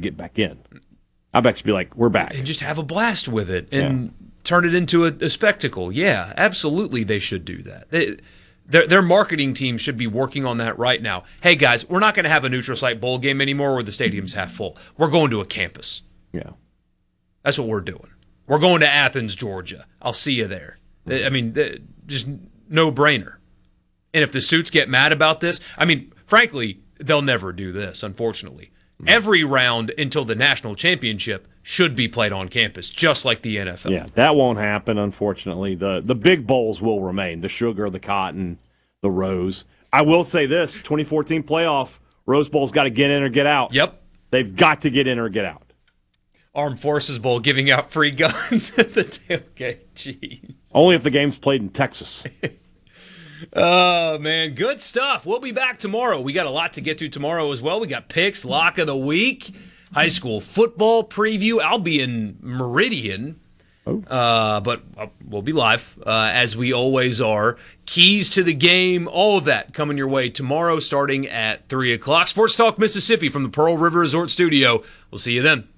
get back in. I'd actually be like, we're back. And just have a blast with it and turn it into a spectacle. Yeah, absolutely they should do that. Their marketing team should be working on that right now. Hey, guys, we're not going to have a neutral site bowl game anymore where the stadium's half full. We're going to a campus. Yeah. That's what we're doing. We're going to Athens, Georgia. I'll see you there. I mean, just no-brainer. And if the suits get mad about this, I mean, frankly, they'll never do this, unfortunately. Every round until the national championship should be played on campus, just like the NFL. Yeah, that won't happen, unfortunately. The big bowls will remain, the Sugar, the Cotton, the Rose. I will say this, 2014 playoff, Rose Bowl's got to get in or get out. Yep. They've got to get in or get out. Armed Forces Bowl giving out free guns at the tailgate. Jeez. Only if the game's played in Texas. Oh, man, good stuff. We'll be back tomorrow. We got a lot to get to tomorrow as well. We got picks, lock of the week, high school football preview. I'll be in Meridian, but we'll be live, as we always are. Keys to the game, all of that coming your way tomorrow starting at 3 o'clock. Sports Talk Mississippi from the Pearl River Resort Studio. We'll see you then.